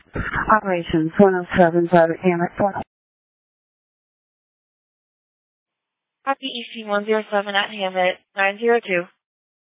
Operations 107 Private Hammett. Copy EC 107 at Hammett, 902.